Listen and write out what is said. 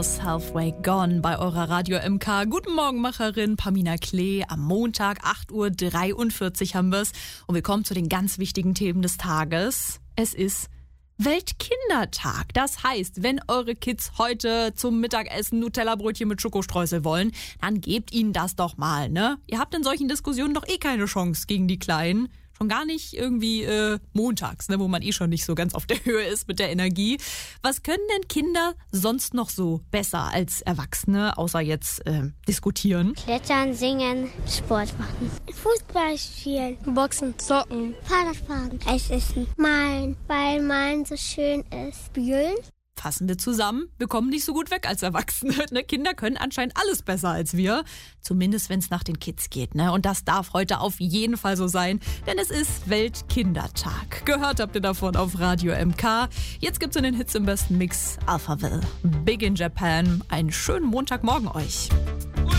Lost Halfway Gone bei eurer Radio MK. Guten Morgen, Macherin Pamina Klee. Am Montag, 8.43 Uhr haben wir's. Und wir kommen zu den ganz wichtigen Themen des Tages. Es ist Weltkindertag. Das heißt, wenn eure Kids heute zum Mittagessen Nutella-Brötchen mit Schokostreusel wollen, dann gebt ihnen das doch mal, ne? Ihr habt in solchen Diskussionen doch keine Chance gegen die Kleinen. Schon gar nicht irgendwie montags, ne, wo man schon nicht so ganz auf der Höhe ist mit der Energie. Was können denn Kinder sonst noch so besser als Erwachsene, außer jetzt diskutieren? Klettern, singen, Sport machen. Fußball spielen, Boxen, Zocken, Fahrradfahren, Eis essen, malen, weil malen so schön ist. Spielen. Fassen wir zusammen, wir kommen nicht so gut weg als Erwachsene. Ne? Kinder können anscheinend alles besser als wir. Zumindest, wenn es nach den Kids geht. Ne? Und das darf heute auf jeden Fall so sein, denn es ist Weltkindertag. Gehört habt ihr davon auf Radio MK. Jetzt gibt's in den Hits im besten Mix Alphaville, Big in Japan. Einen schönen Montagmorgen euch.